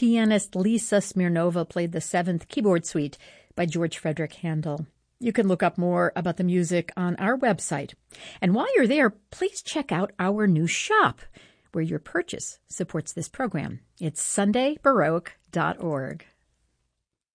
Pianist Lisa Smirnova played the Seventh Keyboard Suite by George Frederick Handel. You can look up more about the music on our website. And while you're there, please check out our new shop, where your purchase supports this program. It's sundaybaroque.org.